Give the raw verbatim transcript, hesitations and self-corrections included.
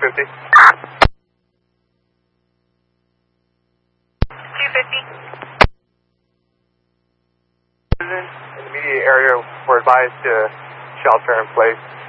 fifty. two fifty. In the immediate area, we're advised to shelter in place.